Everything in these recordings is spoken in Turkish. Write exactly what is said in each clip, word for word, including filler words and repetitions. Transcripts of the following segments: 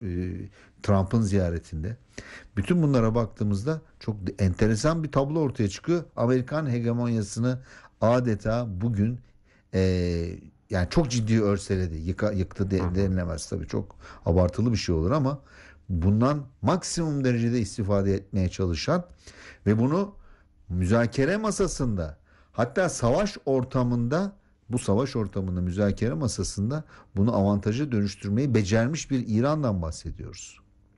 e, Trump'ın ziyaretinde. Bütün bunlara baktığımızda çok enteresan bir tablo ortaya çıkıyor. Amerikan hegemonyasını adeta bugün e, yani çok ciddi örseledi. Yıka, yıktı de, denilemez tabii, çok abartılı bir şey olur ama bundan maksimum derecede istifade etmeye çalışan ve bunu müzakere masasında, hatta savaş ortamında, bu savaş ortamında müzakere masasında bunu avantaja dönüştürmeyi becermiş bir İran'dan bahsediyoruz.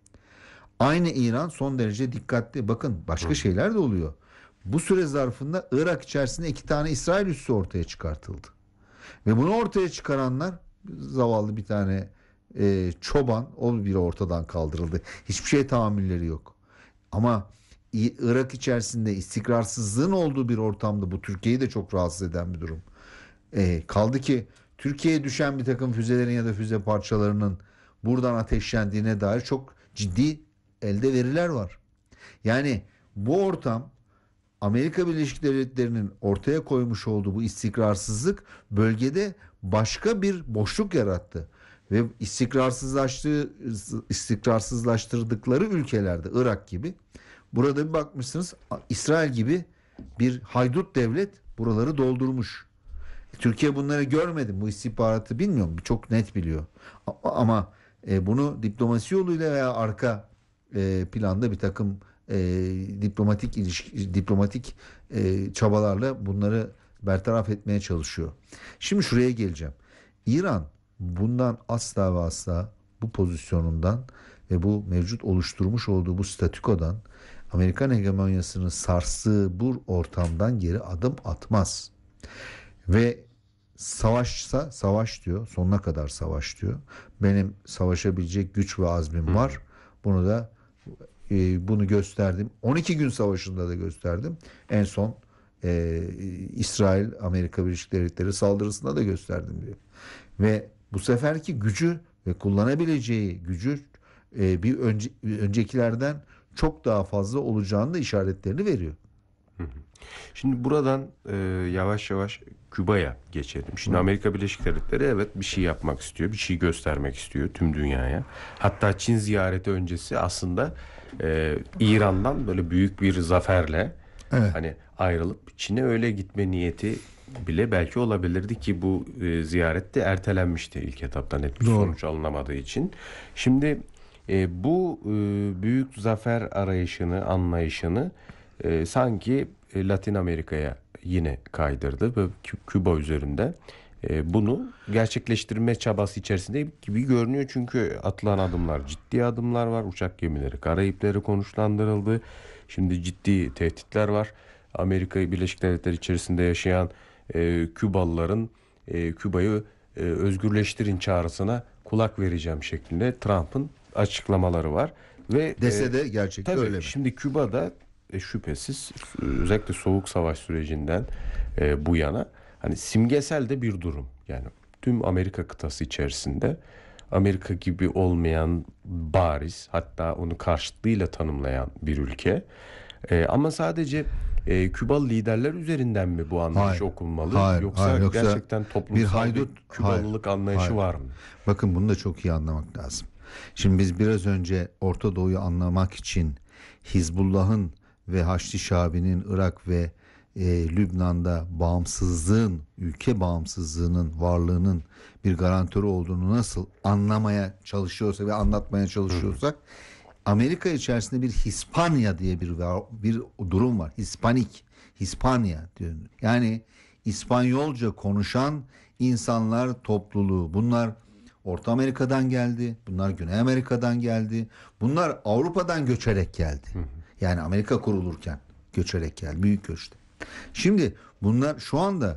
Aynı İran son derece dikkatli. Bakın başka şeyler de oluyor. Bu süre zarfında Irak içerisinde iki tane İsrail üssü ortaya çıkartıldı. Ve bunu ortaya çıkaranlar zavallı bir tane e, çoban, o biri ortadan kaldırıldı. Hiçbir şey tahammülleri yok. Ama Irak içerisinde istikrarsızlığın olduğu bir ortamda bu Türkiye'yi de çok rahatsız eden bir durum. E, kaldı ki Türkiye'ye düşen bir takım füzelerin ya da füze parçalarının buradan ateşlendiğine dair çok ciddi elde veriler var. Yani bu ortam, Amerika Birleşik Devletleri'nin ortaya koymuş olduğu bu istikrarsızlık bölgede başka bir boşluk yarattı. Ve istikrarsızlaştığı, istikrarsızlaştırdıkları ülkelerde, Irak gibi, burada bir bakmışsınız İsrail gibi bir haydut devlet buraları doldurmuş. Türkiye bunları görmedi. Bu istihbaratı bilmiyorum. Çok net biliyor. Ama e, bunu diplomasi yoluyla veya arka e, planda bir takım e, diplomatik ilişki, diplomatik e, çabalarla bunları bertaraf etmeye çalışıyor. Şimdi şuraya geleceğim. İran bundan asla ve asla, bu pozisyonundan ve bu mevcut oluşturmuş olduğu bu statükodan, Amerikan hegemonyasını sarstığı bu ortamdan geri adım atmaz. Ve savaşsa savaş diyor, sonuna kadar savaş diyor. Benim savaşabilecek güç ve azmim var. Bunu da e, bunu gösterdim. on iki gün savaşında da gösterdim. En son e, İsrail Amerika Birleşik Devletleri saldırısında da gösterdim diyor. Ve bu seferki gücü ve kullanabileceği gücü e, bir önce, öncekilerden çok daha fazla olacağını da işaretlerini veriyor. Şimdi buradan e, yavaş yavaş Küba'ya geçelim. Şimdi Amerika Birleşik Devletleri evet bir şey yapmak istiyor, bir şey göstermek istiyor tüm dünyaya. Hatta Çin ziyareti öncesi aslında e, İran'dan böyle büyük bir zaferle evet. hani ayrılıp Çin'e öyle gitme niyeti bile belki olabilirdi ki bu e, ziyaret de ertelenmişti ilk etapta, net bir Doğru. sonuç alınamadığı için. Şimdi e, bu e, büyük zafer arayışını, anlayışını e, sanki Latin Amerika'ya yine kaydırdı ve Küba üzerinde e, bunu gerçekleştirme çabası içerisinde gibi görünüyor. Çünkü atılan adımlar, ciddi adımlar var. Uçak gemileri, Karayipleri konuşlandırıldı. Şimdi ciddi tehditler var. Amerika Birleşik Devletleri içerisinde yaşayan e, Kübalıların e, Küba'yı e, özgürleştirin çağrısına kulak vereceğim şeklinde Trump'ın açıklamaları var. Ve dese de gerçekten öyle mi? Şimdi Küba'da E, şüphesiz özellikle soğuk savaş sürecinden e, bu yana hani simgesel de bir durum. Yani tüm Amerika kıtası içerisinde Amerika gibi olmayan, bariz, hatta onu karşıtlığıyla tanımlayan bir ülke. E, ama sadece e, Kübalı liderler üzerinden mi bu anlayış hayır, okunmalı? Hayır, yoksa, hayır, yoksa gerçekten toplumsal bir, haydut, bir Kübalılık hayır, anlayışı hayır. var mı? Bakın bunu da çok iyi anlamak lazım. Şimdi biz biraz önce Orta Doğu'yu anlamak için Hizbullah'ın ve Haçlı Şabi'nin Irak ve e, Lübnan'da bağımsızlığın, ülke bağımsızlığının varlığının bir garantörü olduğunu nasıl anlamaya çalışıyorsa ve anlatmaya çalışıyorsak, Amerika içerisinde bir Hispanya diye bir bir durum var. Hispanik, Hispanya diyor. Yani İspanyolca konuşan insanlar topluluğu. Bunlar Orta Amerika'dan geldi. Bunlar Güney Amerika'dan geldi. Bunlar Avrupa'dan göçerek geldi. Hı hı. Yani Amerika kurulurken göçerek geldi. Büyük göçte. Şimdi bunlar şu anda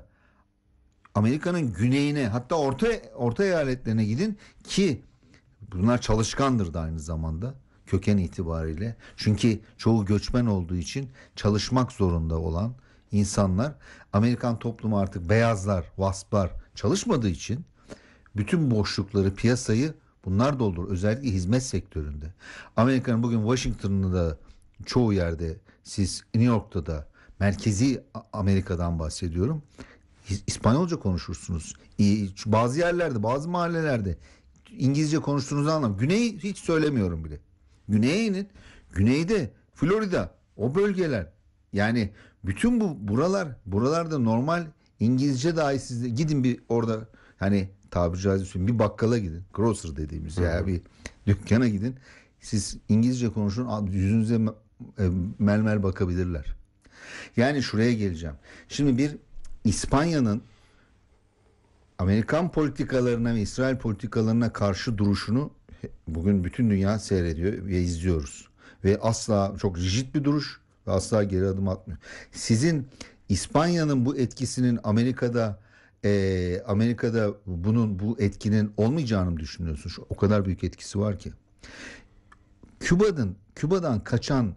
Amerika'nın güneyine, hatta orta orta eyaletlerine gidin ki bunlar çalışkandır da aynı zamanda köken itibariyle. Çünkü çoğu göçmen olduğu için çalışmak zorunda olan insanlar, Amerikan toplumu artık beyazlar, vasplar çalışmadığı için bütün boşlukları, piyasayı bunlar doldurur. Özellikle hizmet sektöründe. Amerika'nın bugün Washington'da çoğu yerde, siz New York'ta da, merkezi Amerika'dan bahsediyorum, İspanyolca konuşursunuz. Bazı yerlerde, bazı mahallelerde İngilizce konuştuğunuzu anlam. Güney hiç söylemiyorum bile. Güney'e inin. Güneyde Florida, o bölgeler. Yani bütün bu buralar, buralarda normal İngilizce dahi sizde gidin bir orada, hani tabiri caizse söyleyeyim, bir bakkala gidin. Grocer dediğimiz ya bir dükkana gidin. Siz İngilizce konuşun, yüzünüze melmel bakabilirler. Yani şuraya geleceğim. Şimdi bir İspanya'nın Amerikan politikalarına ve İsrail politikalarına karşı duruşunu bugün bütün dünya seyrediyor ve izliyoruz. Ve asla, çok rigid bir duruş ve asla geri adım atmıyor. Sizin İspanya'nın bu etkisinin Amerika'da e, Amerika'da bunun bu etkinin olmayacağını mı düşünüyorsunuz? O kadar büyük etkisi var ki. Küba'dan Küba'dan kaçan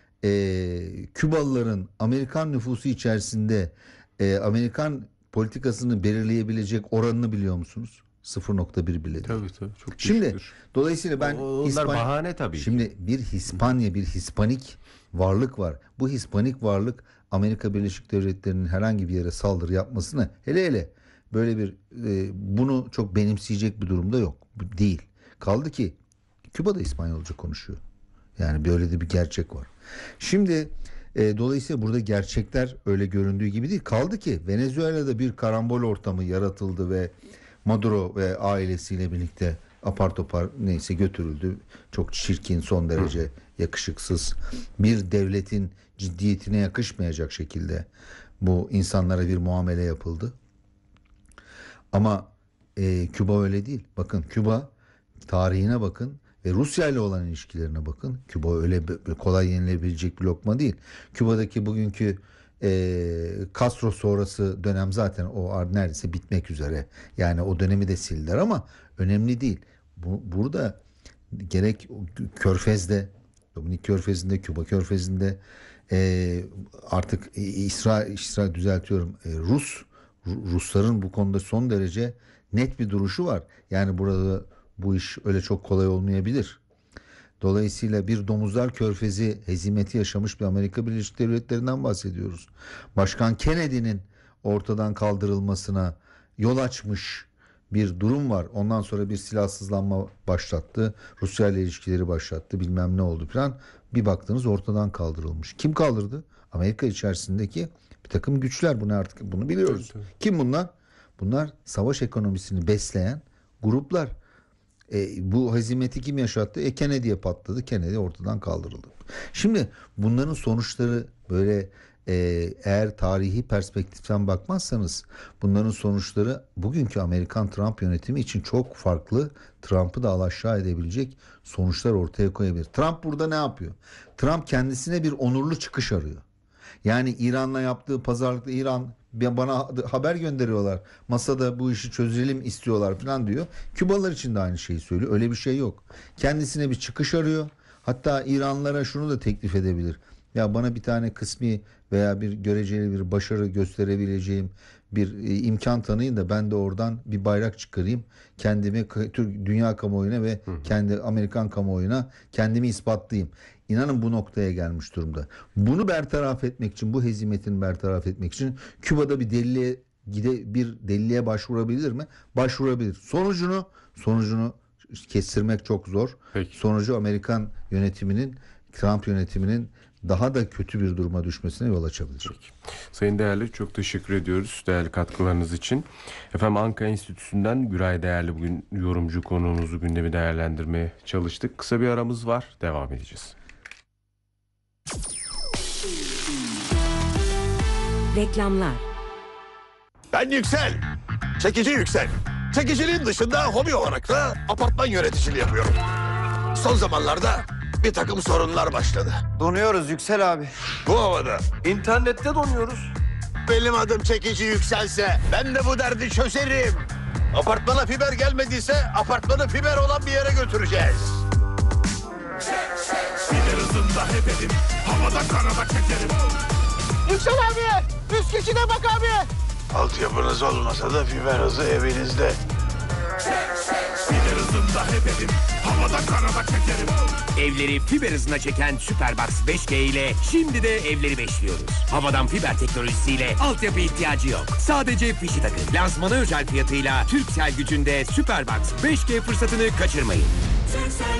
e, Kübalıların Amerikan nüfusu içerisinde e, Amerikan politikasını belirleyebilecek oranını biliyor musunuz? sıfır nokta bir bile değil. Tabii tabii. Çok Şimdi düşüktür. dolayısıyla ben onlar İspanya, bahane tabii. Şimdi bir Hispanya, bir Hispanik varlık var. Bu Hispanik varlık Amerika Birleşik Devletleri'nin herhangi bir yere saldırı yapmasını, hele hele böyle bir e, bunu çok benimseyecek bir durumda yok. Bu değil. Kaldı ki Küba'da İspanyolca konuşuyor. Yani böyle de bir gerçek var. Şimdi e, dolayısıyla burada gerçekler öyle göründüğü gibi değil. Kaldı ki Venezuela'da bir karambol ortamı yaratıldı ve Maduro ve ailesiyle birlikte apar topar neyse götürüldü. Çok çirkin, son derece yakışıksız, bir devletin ciddiyetine yakışmayacak şekilde bu insanlara bir muamele yapıldı. Ama e, Küba öyle değil. Bakın Küba tarihine bakın ve Rusya ile olan ilişkilerine bakın. Küba öyle kolay yenilebilecek bir lokma değil. Küba'daki bugünkü e, Castro sonrası dönem zaten o neredeyse bitmek üzere. Yani o dönemi de sildiler ama önemli değil. Bu, burada gerek Körfez'de, Dominik Körfezi'nde, Küba Körfezi'nde e, artık İsrail, İsrail düzeltiyorum e, Rus Rusların bu konuda son derece net bir duruşu var. Yani burada bu iş öyle çok kolay olmayabilir. Dolayısıyla bir domuzlar körfezi hezimeti yaşamış bir Amerika Birleşik Devletleri'nden bahsediyoruz. Başkan Kennedy'nin ortadan kaldırılmasına yol açmış bir durum var. Ondan sonra bir silahsızlanma başlattı. Rusya ile ilişkileri başlattı. Bilmem ne oldu falan. Bir baktınız ortadan kaldırılmış. Kim kaldırdı? Amerika içerisindeki bir takım güçler. Bunu artık bunu biliyoruz. Tabii, tabii. Kim bunlar? Bunlar savaş ekonomisini besleyen gruplar. E, bu hezimeti kim yaşattı? E, Kennedy'ye patladı. Kennedy ortadan kaldırıldı. Şimdi bunların sonuçları böyle e, eğer tarihi perspektiften bakmazsanız bunların sonuçları bugünkü Amerikan Trump yönetimi için çok farklı, Trump'ı da alaşağı edebilecek sonuçlar ortaya koyabilir. Trump burada ne yapıyor? Trump kendisine bir onurlu çıkış arıyor. Yani İran'la yaptığı pazarlıkta İran bana haber gönderiyorlar. Masada bu işi çözelim istiyorlar falan diyor. Kübalılar için de aynı şeyi söylüyor. Öyle bir şey yok. Kendisine bir çıkış arıyor. Hatta İranlılara şunu da teklif edebilir. Ya bana bir tane kısmi veya bir göreceli bir başarı gösterebileceğim bir imkan tanıyın da ben de oradan bir bayrak çıkarayım. Kendimi Türk dünya kamuoyuna ve kendi Amerikan kamuoyuna kendimi ispatlayayım. İnanın bu noktaya gelmiş durumda. Bunu bertaraf etmek için, bu hezimetini bertaraf etmek için Küba'da bir deliliğe gide bir deliliğe başvurabilir mi? Başvurabilir. Sonucunu sonucunu kestirmek çok zor. Peki. Sonucu Amerikan yönetiminin, Trump yönetiminin daha da kötü bir duruma düşmesine yol açabilir. Peki. Sayın Değerli, çok teşekkür ediyoruz değerli katkılarınız için. Efendim Ankara Enstitüsü'nden Güray Değerli bugün yorumcu konuğumuzu, gündemi değerlendirmeye çalıştık. Kısa bir aramız var. Devam edeceğiz. Reklamlar. Ben Yüksel. Çekici Yüksel. Çekiciliğin dışında hobi olarak da apartman yöneticiliği yapıyorum. Son zamanlarda bir takım sorunlar başladı. Donuyoruz Yüksel abi. Bu havada. İnternette donuyoruz. Benim adım Çekici Yüksel'se ben de bu derdi çözerim. Apartmana fiber gelmediyse apartmanı fiber olan bir yere götüreceğiz. Fiber hızında hepedim. Havada karada çekerim. Yüksel abi! Üst geçide bak abi! Altyapınız olmasa da fiber hızı evinizde. Fiber hızında dışında hedefim. Havada karada çekerim. Evleri fiber hızına çeken Superbox beş G ile şimdi de evleri beşliyoruz. Havadan fiber teknolojisiyle altyapı ihtiyacı yok. Sadece fişi takın. Lansmana özel fiyatıyla Turkcell gücünde Superbox beş G fırsatını kaçırmayın.